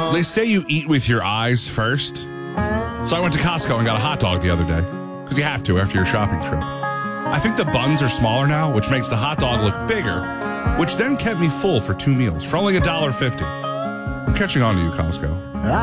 They say you eat with your eyes first. So I went to Costco and got a hot dog the other day. Because you have to after your shopping trip. I think the buns are smaller now, which makes the hot dog look bigger, which then kept me full for 2 meals for only $1.50. I'm catching on to you, Costco.